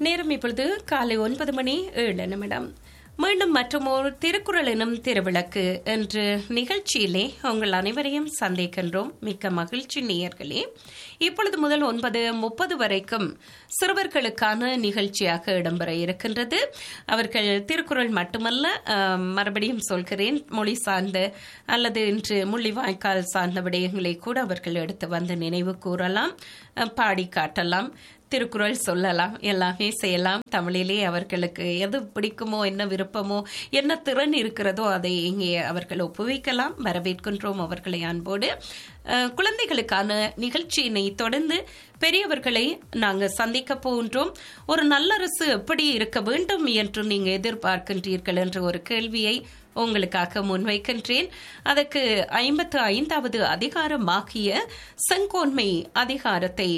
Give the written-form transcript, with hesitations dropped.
நேரம் இப்பொழுது காலை 9:07. மீண்டும் மற்றொரு திருக்குறள் எனும் திருவிளக்கு என்ற நிகழ்ச்சியிலே உங்கள் அனைவரையும் சந்திக்கின்றோம். மிக்க மகிழ்ச்சி நேயர்களே. இப்பொழுது முதல் 9:30 வரைக்கும் சிறுவர்களுக்கான நிகழ்ச்சியாக இடம்பெற இருக்கின்றது. அவர்கள் திருக்குறள் மட்டுமல்ல, மறுபடியும் சொல்கிறேன், மொழி சார்ந்த அல்லது இன்று முள்ளிவாய்க்கால் சார்ந்த விடயங்களை கூட அவர்கள் எடுத்து வந்து நினைவு கூறலாம், பாடி காட்டலாம், திருக்குறள் சொல்லலாம், எல்லாமே செய்யலாம். தமிழிலே அவர்களுக்கு எது பிடிக்குமோ, என்ன விருப்பமோ, என்ன திறன் இருக்கிறதோ அதை இங்கே அவர்கள் ஒப்புவிக்கலாம். வரவேற்கின்றோம் அவர்களை அன்போடு. குழந்தைகளுக்கான நிகழ்ச்சியினை தொடர்ந்து பெரியவர்களை நாங்கள் சந்திக்க போகின்றோம். ஒரு நல்லரசு எப்படி இருக்க வேண்டும் என்று நீங்க எதிர்பார்க்கின்றீர்கள் என்ற ஒரு கேள்வியை உங்களுக்காக முன்வைக்கின்றேன். அதற்கு 55வது அதிகாரமாகிய செங்கோன்மை அதிகாரத்தை